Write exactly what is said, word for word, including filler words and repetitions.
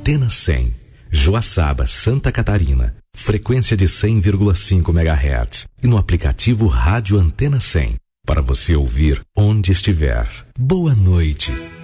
Antena cem, Joaçaba, Santa Catarina, frequência de cem vírgula cinco megahertz e no aplicativo Rádio Antena cem, para você ouvir onde estiver. Boa noite.